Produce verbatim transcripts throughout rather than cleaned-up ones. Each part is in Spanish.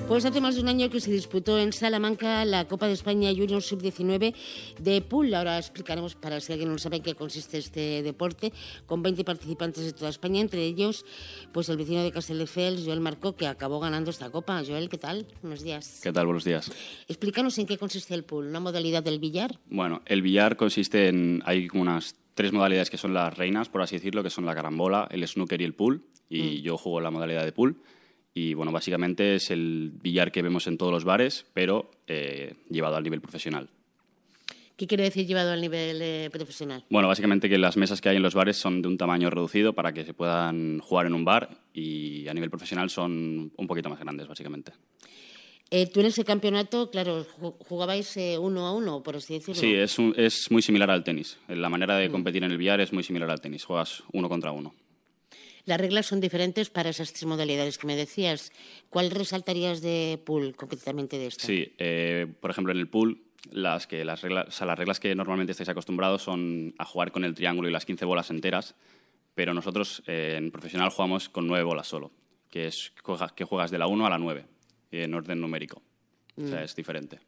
Pues hace más de un año que se disputó en Salamanca la Copa de España Junior sub diecinueve de pool. Ahora explicaremos, para si alguien no sabe en qué consiste este deporte, con veinte participantes de toda España, entre ellos pues el vecino de Castelldefels, Joel Marcó, que acabó ganando esta Copa. Joel, ¿qué tal? Buenos días. ¿Qué tal? Buenos días. Explícanos en qué consiste el pool, ¿una modalidad del billar? Bueno, el billar consiste en... hay unas tres modalidades que son las reinas, por así decirlo, que son la carambola, el snooker y el pool, y mm. yo juego la modalidad de pool. Y bueno, básicamente es el billar que vemos en todos los bares, pero eh, llevado al nivel profesional. ¿Qué quiere decir llevado al nivel eh, profesional? Bueno, básicamente que las mesas que hay en los bares son de un tamaño reducido para que se puedan jugar en un bar, y a nivel profesional son un poquito más grandes, básicamente. Eh, tú en ese campeonato, claro, jugabais eh, uno a uno, por así decirlo. Sí, es, un, es muy similar al tenis. La manera de competir en el billar es muy similar al tenis. Juegas uno contra uno. Las reglas son diferentes para esas tres modalidades que me decías. ¿Cuál resaltarías de pool, concretamente de esta? Sí, eh, por ejemplo, en el pool, las, que las, reglas, o sea, las reglas que normalmente estáis acostumbrados son a jugar con el triángulo y las quince bolas enteras, pero nosotros eh, en profesional jugamos con nueve bolas solo, que es que juegas de la uno a la nueve, en orden numérico. Mm. O sea, es diferente.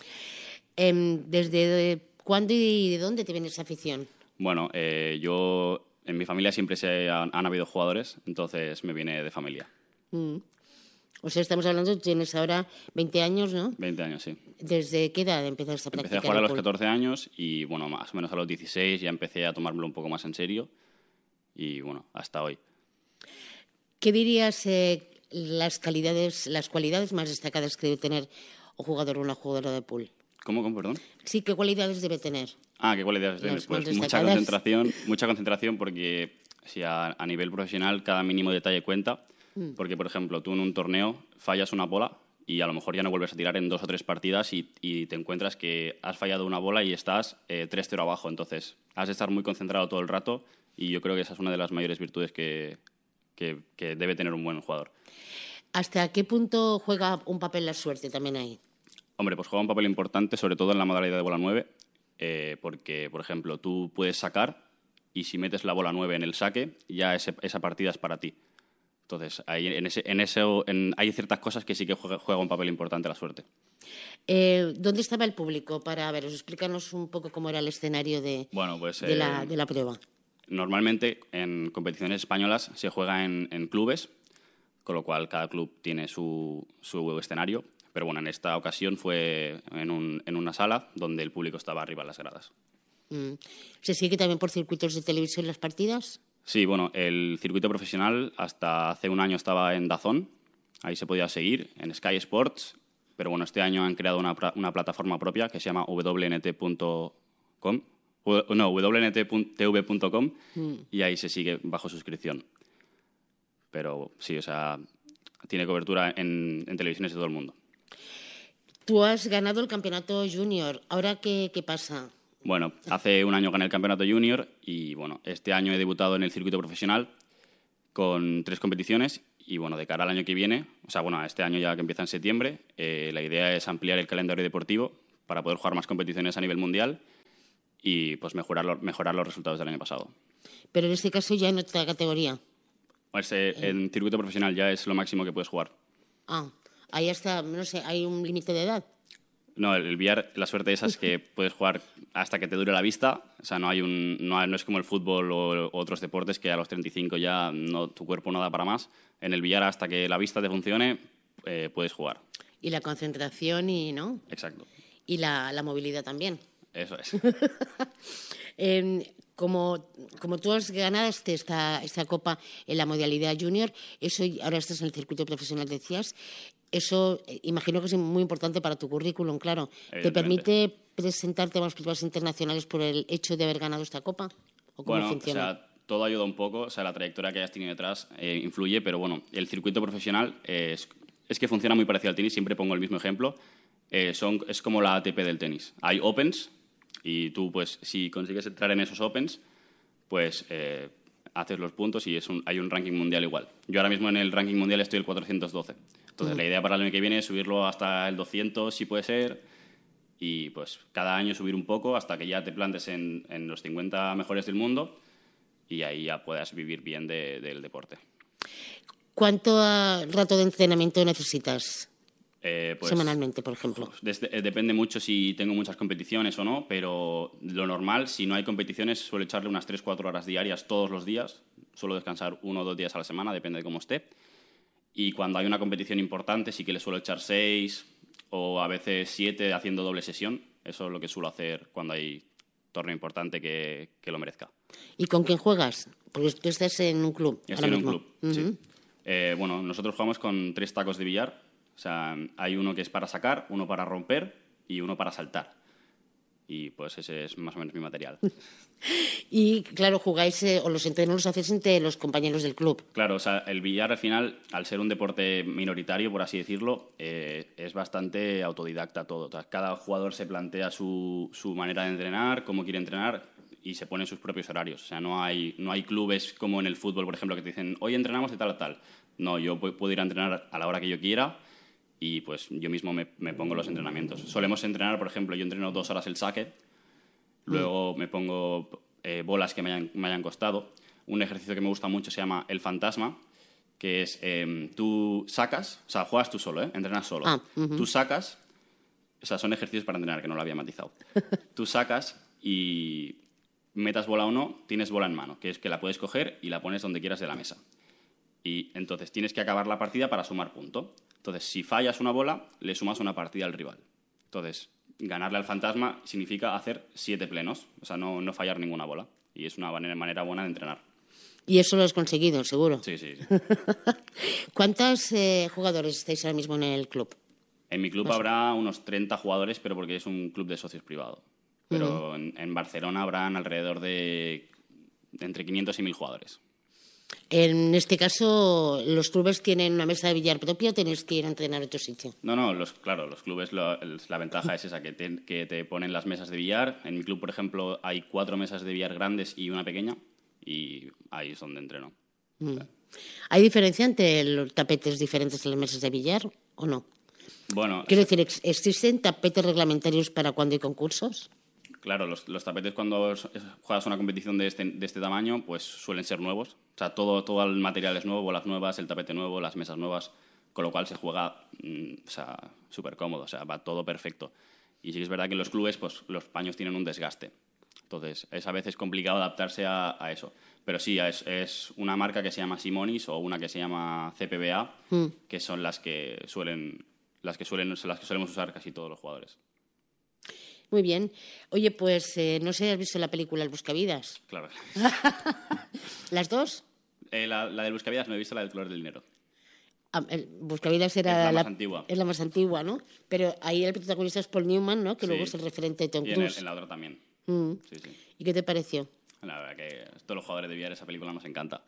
Eh, ¿Desde cuándo y de dónde te viene esa afición? Bueno, eh, yo... En mi familia siempre se han, han habido jugadores, entonces me viene de familia. Mm. O sea, estamos hablando, tienes ahora veinte años, ¿no? veinte años, sí. ¿Desde qué edad empezaste a practicar? Empecé a jugar a los catorce años y, bueno, más o menos a los dieciséis ya empecé a tomármelo un poco más en serio y, bueno, hasta hoy. ¿Qué dirías eh, las calidades, las cualidades más destacadas que debe tener un jugador o una jugadora de pool? ¿Cómo, cómo, perdón? Sí, ¿qué cualidades debe tener? Ah, ¿qué cualidades debe tener? Pues mucha concentración, mucha concentración porque si a, a nivel profesional cada mínimo detalle cuenta. Mm. Porque, por ejemplo, tú en un torneo fallas una bola y a lo mejor ya no vuelves a tirar en dos o tres partidas y, y te encuentras que has fallado una bola y estás eh, tres cero abajo. Entonces, has de estar muy concentrado todo el rato y yo creo que esa es una de las mayores virtudes que, que, que debe tener un buen jugador. ¿Hasta qué punto juega un papel la suerte también ahí? Hombre, pues juega un papel importante, sobre todo en la modalidad de bola nueve, eh, porque, por ejemplo, tú puedes sacar y si metes la bola nueve en el saque, ya ese, esa partida es para ti. Entonces, ahí, en ese, en ese, en, hay ciertas cosas que sí que juega, juega un papel importante la suerte. Eh, ¿Dónde estaba el público? Para veros, explícanos un poco cómo era el escenario de, bueno, pues, de, eh, la, de la prueba. Normalmente, en competiciones españolas se juega en, en clubes, con lo cual cada club tiene su, su escenario. Pero bueno, en esta ocasión fue en, un, en una sala donde el público estaba arriba en las gradas. Mm. ¿Se sigue también por circuitos de televisión las partidas? Sí, bueno, el circuito profesional hasta hace un año estaba en DAZN, ahí se podía seguir, en Sky Sports, pero bueno, este año han creado una, una plataforma propia que se llama w n t punto com, no, w n t t v punto com, mm. y ahí se sigue bajo suscripción. Pero sí, o sea, tiene cobertura en, en televisiones de todo el mundo. Tú has ganado el campeonato junior. ¿Ahora qué, qué pasa? Bueno, hace un año gané el campeonato junior y, bueno, este año he debutado en el circuito profesional con tres competiciones y, bueno, de cara al año que viene, o sea, bueno, este año ya que empieza en septiembre, eh, la idea es ampliar el calendario deportivo para poder jugar más competiciones a nivel mundial y, pues, mejorar, lo, mejorar los resultados del año pasado. Pero en este caso ya en otra categoría. Pues eh, eh. en circuito profesional ya es lo máximo que puedes jugar. Ah. Ahí hasta, no sé, ¿hay un límite de edad? No, el billar, la suerte esa es que puedes jugar hasta que te dure la vista. O sea, no hay un, no, no es como el fútbol o, o otros deportes que a los treinta y cinco ya no, tu cuerpo no da para más. En el billar, hasta que la vista te funcione, eh, puedes jugar. Y la concentración y, ¿no? Exacto. Y la, la movilidad también. Eso es. eh, como, como tú has ganado esta, esta Copa en la modalidad junior, eso ahora estás en el circuito profesional, decías. Eso eh, imagino que es muy importante para tu currículum, claro. ¿Te permite presentarte a las pruebas internacionales por el hecho de haber ganado esta Copa? ¿O cómo bueno, funciona? O sea, todo ayuda un poco. O sea, la trayectoria que hayas tenido detrás eh, influye, pero bueno, el circuito profesional eh, es, es que funciona muy parecido al tenis. Siempre pongo el mismo ejemplo. Eh, son, es como la A T P del tenis. Hay Opens y tú, pues, si consigues entrar en esos Opens, pues eh, haces los puntos y es un, hay un ranking mundial igual. Yo ahora mismo en el ranking mundial estoy el cuatrocientos doce. Entonces, la idea para el año que viene es subirlo hasta el doscientos, si puede ser, y pues cada año subir un poco hasta que ya te plantes en, en los cincuenta mejores del mundo y ahí ya puedas vivir bien de, del deporte. ¿Cuánto rato de entrenamiento necesitas? Eh, pues, semanalmente, por ejemplo. Desde, eh, depende mucho si tengo muchas competiciones o no, pero lo normal, si no hay competiciones, suelo echarle unas tres cuatro horas diarias todos los días. Suelo descansar uno o dos días a la semana, depende de cómo esté. Y cuando hay una competición importante, sí que le suelo echar seis o a veces siete haciendo doble sesión. Eso es lo que suelo hacer cuando hay torneo importante que, que lo merezca. ¿Y con quién juegas? Porque tú estás en un club. Estoy ahora en mismo. un club, uh-huh. sí. Eh, bueno, nosotros jugamos con tres tacos de billar. O sea, hay uno que es para sacar, uno para romper y uno para saltar. Y pues ese es más o menos mi material. Y claro, jugáis eh, o los entrenos los hacéis entre los compañeros del club. Claro, o sea, el billar al final, al ser un deporte minoritario, por así decirlo, eh, es bastante autodidacta todo. O sea, cada jugador se plantea su, su manera de entrenar, cómo quiere entrenar y se pone sus propios horarios. O sea, no hay, no hay clubes como en el fútbol, por ejemplo, que te dicen, hoy entrenamos de tal a tal. No, yo puedo ir a entrenar a la hora que yo quiera y pues yo mismo me, me pongo los entrenamientos. Solemos entrenar, por ejemplo, yo entreno dos horas el saque, luego mm. me pongo eh, bolas que me hayan, me hayan costado. Un ejercicio que me gusta mucho se llama el fantasma, que es eh, tú sacas, o sea, juegas tú solo, ¿eh? Entrenas solo. Ah, uh-huh. Tú sacas, o sea, son ejercicios para entrenar, que no lo había matizado. Tú sacas y metas bola o no, tienes bola en mano, que es que la puedes coger y la pones donde quieras de la mesa. Y entonces tienes que acabar la partida para sumar punto. Entonces, si fallas una bola, le sumas una partida al rival. Entonces, ganarle al fantasma significa hacer siete plenos, o sea, no, no fallar ninguna bola. Y es una manera, manera buena de entrenar. Y eso lo has conseguido, seguro. Sí, sí. sí. ¿Cuántos eh, jugadores estáis ahora mismo en el club? En mi club pues... habrá unos treinta jugadores, pero porque es un club de socios privado. Pero uh-huh. en, en Barcelona habrán alrededor de entre quinientos y mil jugadores. En este caso, ¿los clubes tienen una mesa de billar propia o tenéis que ir a entrenar a otro sitio? No, no, los, claro, los clubes, lo, la ventaja es esa, que te, que te ponen las mesas de billar. En mi club, por ejemplo, hay cuatro mesas de billar grandes y una pequeña, y ahí es donde entreno. Mm. O sea. ¿Hay diferencia entre los tapetes diferentes en las mesas de billar o no? Bueno, quiero decir, ¿existen tapetes reglamentarios para cuando hay concursos? Claro, los, los tapetes cuando juegas una competición de este, de este tamaño, pues suelen ser nuevos. O sea, todo, todo el material es nuevo, bolas nuevas, el tapete nuevo, las mesas nuevas, con lo cual se juega mmm, o sea, súper cómodo, o sea, va todo perfecto. Y sí que es verdad que en los clubes pues, los paños tienen un desgaste. Entonces, es a veces complicado adaptarse a, a eso. Pero sí, es, es una marca que se llama Simonis o una que se llama C P B A, mm. que son las que suelen, las que suelen, las que solemos usar casi todos los jugadores. Muy bien. Oye, pues eh, no sé si has visto la película El Buscavidas. Claro. ¿Las dos? Eh, la, la del Buscavidas no he visto, la del color del dinero. Ah, el Buscavidas era es la, la más antigua. Es la más antigua, ¿no? Pero ahí el protagonista es Paul Newman, ¿no? Que sí. Luego es el referente de Tom Cruise. Y en, el, en la otra también. Mm. Sí, sí. ¿Y qué te pareció? La verdad que a todos los jugadores de billar esa película nos encanta.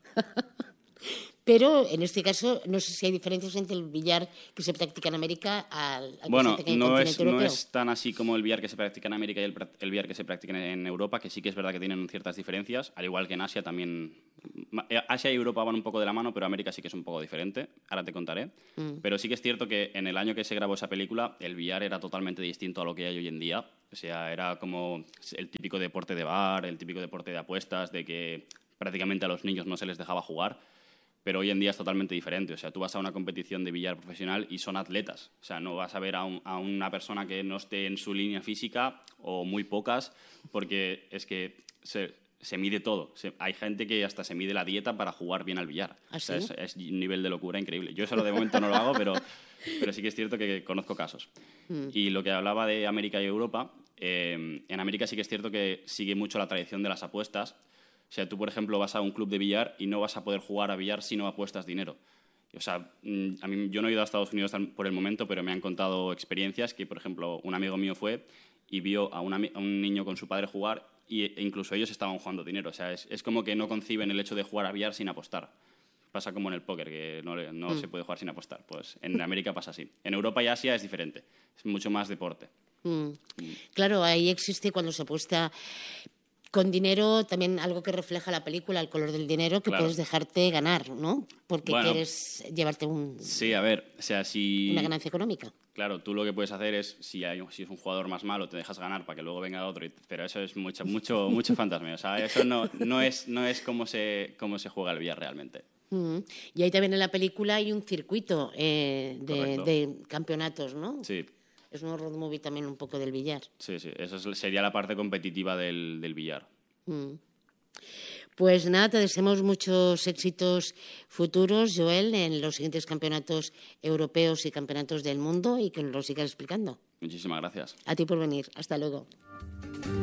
Pero, en este caso, no sé si hay diferencias entre el billar que se practica en América al, al bueno, que se practica en no el continente es, europeo. no es tan así como el billar que se practica en América y el, el billar que se practica en Europa, que sí que es verdad que tienen ciertas diferencias, al igual que en Asia también. Asia y Europa van un poco de la mano, pero América sí que es un poco diferente, ahora te contaré. Mm. Pero sí que es cierto que en el año que se grabó esa película, el billar era totalmente distinto a lo que hay hoy en día. O sea, era como el típico deporte de bar, el típico deporte de apuestas, de que prácticamente a los niños no se les dejaba jugar. Pero hoy en día es totalmente diferente. O sea, tú vas a una competición de billar profesional y son atletas. O sea, no vas a ver a, un, a una persona que no esté en su línea física o muy pocas, porque es que se, se mide todo. Se, hay gente que hasta se mide la dieta para jugar bien al billar. ¿Ah, sí? O sea, es, es un nivel de locura increíble. Yo eso de momento no lo hago, pero, pero sí que es cierto que conozco casos. Mm. Y lo que hablaba de América y Europa, eh, en América sí que es cierto que sigue mucho la tradición de las apuestas. O sea, tú, por ejemplo, vas a un club de billar y no vas a poder jugar a billar si no apuestas dinero. O sea, a mí, yo no he ido a Estados Unidos por el momento, pero me han contado experiencias que, por ejemplo, un amigo mío fue y vio a, una, a un niño con su padre jugar e incluso ellos estaban jugando dinero. O sea, es, es como que no conciben el hecho de jugar a billar sin apostar. Pasa como en el póker, que no, no mm. se puede jugar sin apostar. Pues en América pasa así. En Europa y Asia es diferente. Es mucho más deporte. Mm. Mm. Claro, ahí existe cuando se apuesta con dinero también algo que refleja la película, el color del dinero, que claro. Puedes dejarte ganar, ¿no? Porque bueno, quieres llevarte un, sí, a ver, o sea, si una ganancia económica. Claro, tú lo que puedes hacer es, si, hay, si es un jugador más malo, te dejas ganar para que luego venga otro, y, pero eso es mucho, mucho, mucho fantasma. O sea, eso no, no es, no es como, se, como se juega el billar realmente. Mm. Y ahí también en la película hay un circuito eh, de, de campeonatos, ¿no? Sí. Es un road movie también un poco del billar. Sí, sí. Esa es- sería la parte competitiva del, del billar. Mm. Pues nada, te deseamos muchos éxitos futuros, Joel, en los siguientes campeonatos europeos y campeonatos del mundo y que nos lo sigas explicando. Muchísimas gracias. A ti por venir. Hasta luego.